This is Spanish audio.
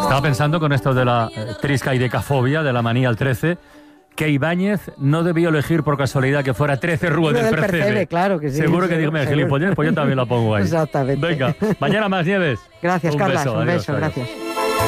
Estaba pensando con esto de la triscaidecafobia, de la manía al 13, que Ibáñez no debió elegir por casualidad que fuera 13 Rúa del Percebe. Claro que sí. Seguro que digo, gilipollez, pues yo también la pongo ahí. Exactamente. Venga, mañana más, Nieves. Gracias, Carlas. Un adiós, beso, adiós. gracias.